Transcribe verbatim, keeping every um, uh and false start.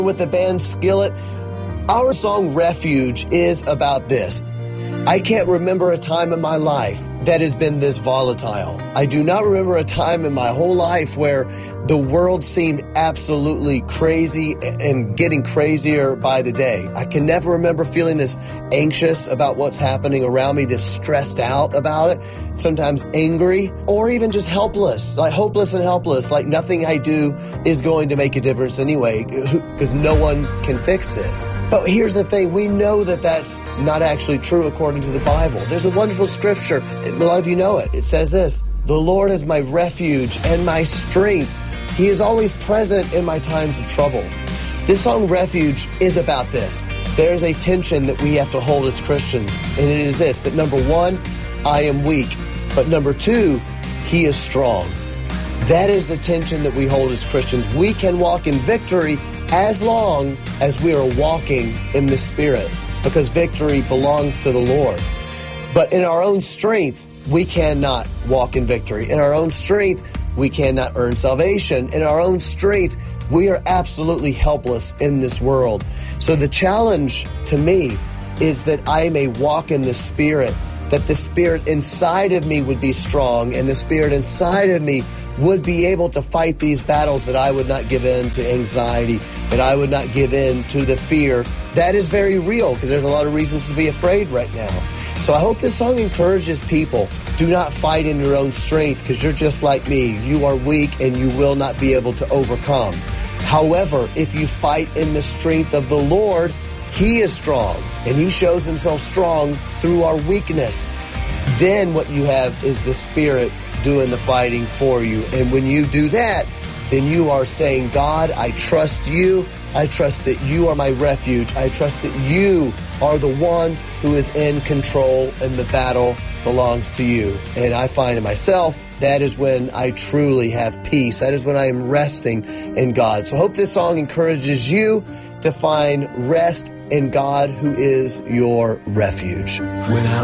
with the band Skillet. Our song Refuge is about this. I can't remember a time in my life that has been this volatile. I do not remember a time in my whole life where the world seemed absolutely crazy and getting crazier by the day. I can never remember feeling this anxious about what's happening around me, this stressed out about it, sometimes angry, or even just helpless, like hopeless and helpless, like nothing I do is going to make a difference anyway, because no one can fix this. But here's the thing, we know that that's not actually true according to the Bible. There's a wonderful scripture, a lot of you know it. It says this, "The Lord is my refuge and my strength. He is always present in my times of trouble." This song, Refuge, is about this. There's a tension that we have to hold as Christians, and it is this, that number one, I am weak, but number two, He is strong. That is the tension that we hold as Christians. We can walk in victory as long as we are walking in the Spirit, because victory belongs to the Lord. But in our own strength, we cannot walk in victory. In our own strength, we cannot earn salvation. In our own strength, we are absolutely helpless in this world. So the challenge to me is that I may walk in the Spirit, that the Spirit inside of me would be strong, and the Spirit inside of me would be able to fight these battles, that I would not give in to anxiety, that I would not give in to the fear. That is very real, because there's a lot of reasons to be afraid right now. So I hope this song encourages people. Do not fight in your own strength, because you're just like me. You are weak and you will not be able to overcome. However, if you fight in the strength of the Lord, He is strong, and He shows Himself strong through our weakness. Then what you have is the Spirit doing the fighting for you. And when you do that, then you are saying, God, I trust You. I trust that You are my refuge. I trust that You are the one who is in control, and the battle belongs to You. And I find in myself, that is when I truly have peace. That is when I am resting in God. So I hope this song encourages you to find rest in God, who is your refuge. When I